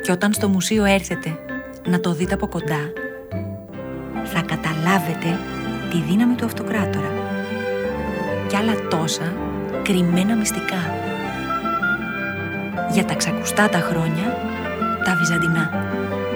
Και όταν στο μουσείο έρθετε να το δείτε από κοντά, θα καταλάβετε τη δύναμη του αυτοκράτορα και άλλα τόσα κρυμμένα μυστικά για τα ξακουστά τα χρόνια, τα βυζαντινά.